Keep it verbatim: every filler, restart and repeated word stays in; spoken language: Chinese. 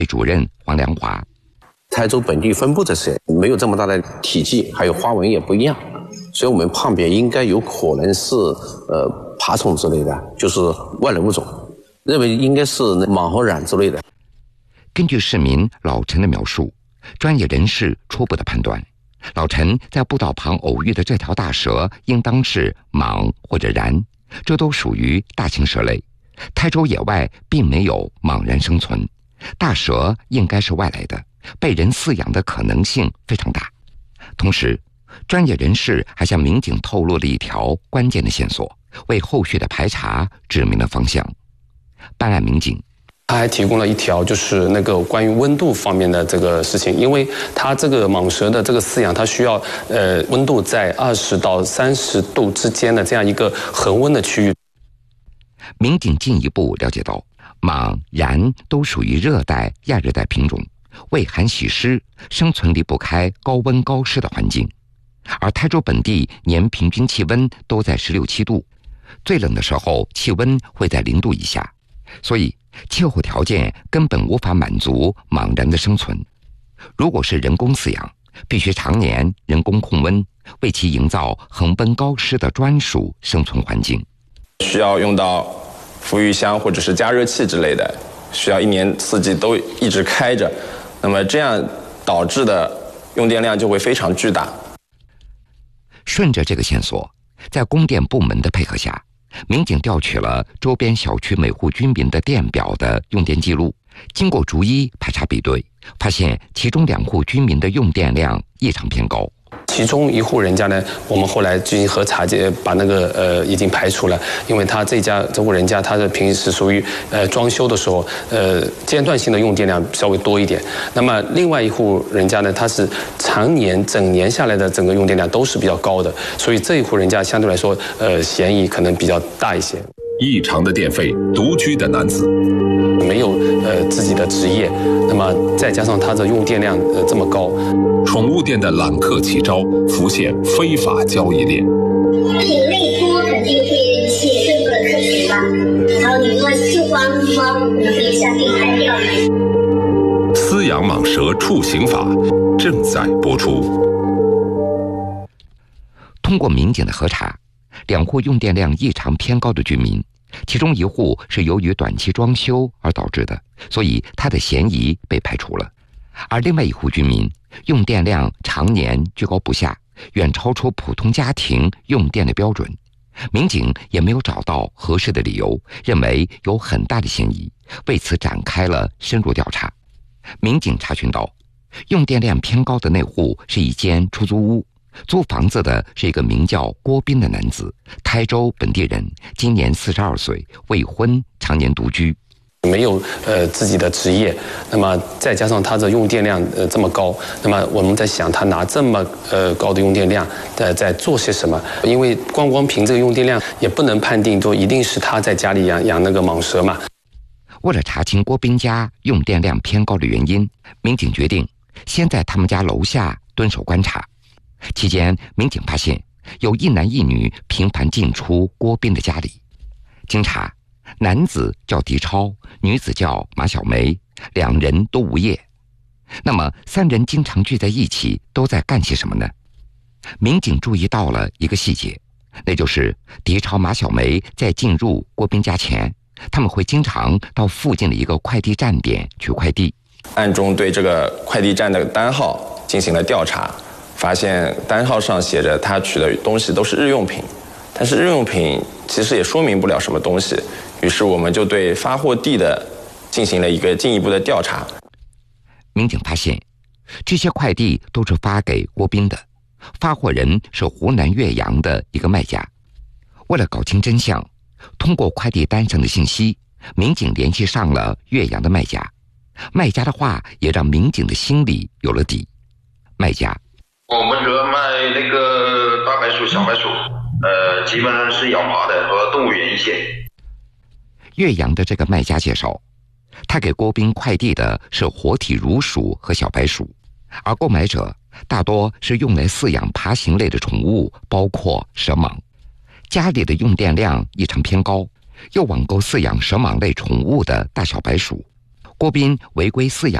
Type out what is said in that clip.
主任黄良华。 台州本地分布的是没有这么大的体积，还有花纹也不一样，所以我们判别应该有可能是呃爬虫之类的，就是外来物种，认为应该是蟒和蚺之类的。 根据市民老陈的描述，专业人士初步的判断，老陈在步道旁偶遇的这条大蛇应当是蟒或者蚺，这都属于大型蛇类。台州野外并没有蟒蚺生存，大蛇应该是外来的，被人饲养的可能性非常大。同时，专业人士还向民警透露了一条关键的线索，为后续的排查指明了方向。办案民警他还提供了一条，就是那个关于温度方面的这个事情，因为它这个蟒蛇的这个饲养，它需要呃温度在二十到三十度之间的这样一个恒温的区域。 民警进一步了解到，蟒、蚺都属于热带、亚热带品种，畏寒喜湿，生存离不开高温高湿的环境。而台州本地年平均气温都在十六七度，最冷的时候气温会在零度以下，所以气候条件根本无法满足蟒蚺的生存。如果是人工饲养，必须常年人工控温，为其营造恒温高湿的专属生存环境。 需要用到孵育箱或者是加热器之类的，需要一年四季都一直开着，那么这样导致的用电量就会非常巨大。 顺着这个线索，在供电部门的配合下，民警调取了周边小区每户居民的电表的用电记录，经过逐一排查比对，发现其中两户居民的用电量异常偏高。 其中一户人家呢，我们后来进行核查，把那个呃已经排除了，因为他这家这户人家，他的平时属于呃装修的时候，呃间断性的用电量稍微多一点。那么另外一户人家呢，他是常年整年下来的整个用电量都是比较高的，所以这一户人家相对来说，呃嫌疑可能比较大一些。 异常的电费，独居的男子没有呃自己的职业，那么再加上他的用电量呃这么高， 宠物店的揽客奇招浮现非法交易链。 品类多肯定会引起更多的客群吧，然后你如果就光猫，可能会相对排掉。 饲养蟒蛇处刑法正在播出。 通过民警的核查，两户用电量异常偏高的居民，其中一户是由于短期装修而导致的，所以他的嫌疑被排除了。而另外一户居民用电量常年居高不下，远超出普通家庭用电的标准，民警也没有找到合适的理由，认为有很大的嫌疑，为此展开了深入调查。民警查询到，用电量偏高的那户是一间出租屋，租房子的是一个名叫郭斌的男子，台州本地人，今年四十二岁，未婚，常年独居。 没有呃自己的职业，那么再加上他的用电量呃这么高，那么我们在想他拿这么呃高的用电量在在做些什么？因为光光凭这个用电量也不能判定说一定是他在家里养养那个蟒蛇嘛。 为了查清郭斌家用电量偏高的原因，民警决定先在他们家楼下蹲守观察。期间，民警发现有一男一女频繁进出郭斌的家里。经查，男子叫狄超，女子叫马小梅，两人都无业。那么三人经常聚在一起，都在干些什么呢？民警注意到了一个细节，那就是狄超、马小梅在进入郭斌家前，他们会经常到附近的一个快递站点取快递。 暗中对这个快递站的单号进行了调查，发现单号上写着他取的东西都是日用品，但是日用品其实也说明不了什么东西，于是我们就对发货地的进行了一个进一步的调查。 民警发现，这些快递都是发给郭斌的，发货人是湖南岳阳的一个卖家。为了搞清真相，通过快递单上的信息，民警联系上了岳阳的卖家。卖家的话也让民警的心里有了底。卖家： 我们主要卖那个大白鼠、小白鼠，呃，基本上是咬麻的和动物园一些。 岳阳的这个卖家介绍，他给郭斌快递的是活体乳鼠和小白鼠，而购买者大多是用来饲养爬行类的宠物，包括蛇蟒。家里的用电量异常偏高，又网购饲养蛇蟒类宠物的大小白鼠。 郭斌违规饲养